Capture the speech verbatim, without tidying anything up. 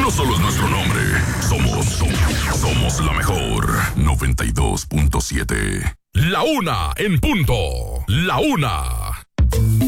no solo es nuestro nombre, somos, somos, somos la mejor. noventa y dos punto siete. La una en punto. La una.